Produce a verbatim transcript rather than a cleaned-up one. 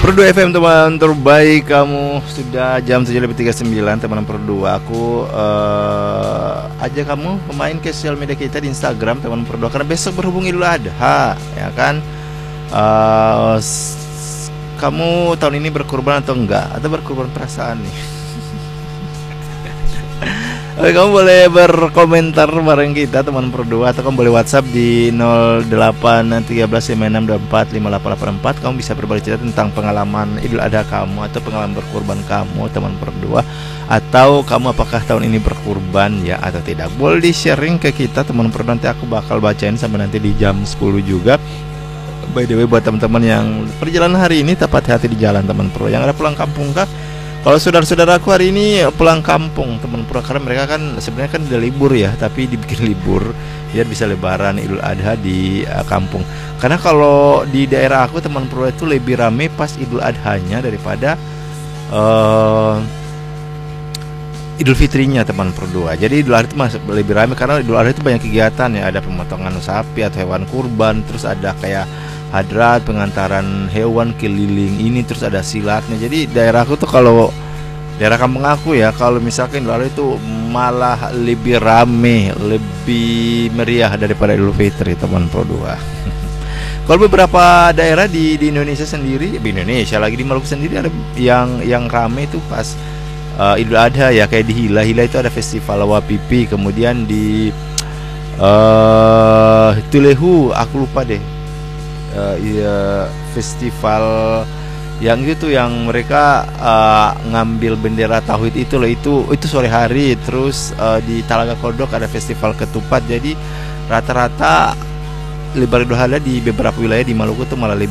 Perdu F M teman terbaik kamu. Sudah jam tujuh lebih tiga puluh sembilan teman Perdu. Aku uh, ajak kamu pemain ke sosial media kita di Instagram teman Perdu, karena besok berhubung Idul Adha, ya kan. uh, Kamu tahun ini berkurban atau enggak? Atau berkurban perasaan nih? Oke, kamu boleh berkomentar bareng kita teman Perdu, atau kamu boleh WhatsApp di nol delapan satu tiga lima enam dua empat lima delapan delapan empat. Kamu bisa berbagi cerita tentang pengalaman Idul Adha kamu atau pengalaman berkurban kamu teman Perdu, atau kamu apakah tahun ini berkurban ya atau tidak. Boleh di sharing ke kita teman Perdu, nanti aku bakal bacain sampai nanti di jam sepuluh juga. By the way, buat teman-teman yang perjalanan hari ini, tepat hati di jalan teman Perdu. Yang ada pulang kampung kah? Kalau saudara-saudaraku hari ini pulang kampung teman Perdu, karena mereka kan sebenarnya kan udah libur ya, tapi dibikin libur biar bisa lebaran Idul Adha di uh, kampung. Karena kalau di daerah aku teman Perdu itu lebih rame pas Idul Adhanya daripada uh, Idul Fitrinya teman Perdu. Jadi Idul Adha itu masih lebih rame karena Idul Adha itu banyak kegiatan ya, ada pemotongan sapi atau hewan kurban, terus ada kayak hadrat, pengantaran hewan keliling ini, terus ada silatnya. Jadi daerahku tuh, kalau daerah kampung aku ya, kalau misalkan Idul Adha itu malah lebih rame, lebih meriah daripada Idul Fitri teman Perdu. Kalau beberapa daerah di, di Indonesia sendiri, di Indonesia lagi di Maluku sendiri ada yang yang rame itu pas uh, Idul Adha ya, kayak di Hila. Hila itu ada festival Wapipi, kemudian di uh, Tulehu aku lupa deh. Uh, iya, festival yang itu tuh yang mereka uh, ngambil bendera tauhid itu loh, itu itu sore hari. Terus uh, di Talaga Kodok ada festival ketupat. Jadi rata-rata lebaran Idul Adha di beberapa wilayah di Maluku tuh malah lebih